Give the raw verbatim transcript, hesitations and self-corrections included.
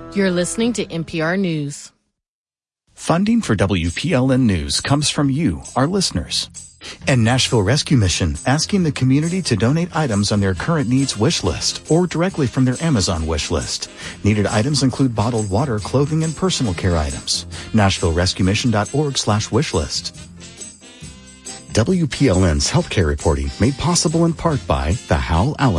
You're listening to N P R News. Funding for W P L N News comes from you, our listeners. And Nashville Rescue Mission, asking the community to donate items on their current needs wish list or directly from their Amazon wish list. Needed items include bottled water, clothing, and personal care items. Nashville Rescue Mission dot org slash wish list. W P L N's healthcare reporting made possible in part by the Howell Allen